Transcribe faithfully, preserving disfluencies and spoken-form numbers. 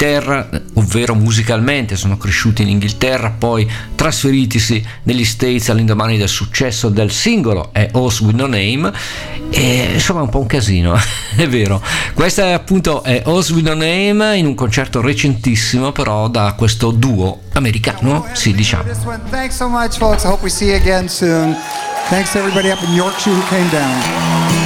Inghilterra, ovvero musicalmente sono cresciuti in Inghilterra, poi trasferitisi negli States all'indomani del successo del singolo è Horse with No Name, e insomma è un po' un casino, è vero. Questa è appunto è Horse with No Name in un concerto recentissimo però da questo duo americano, sì, diciamo. Thanks so much, folks. I hope we see you again soon. Thanks to everybody up in Yorkshire who came down.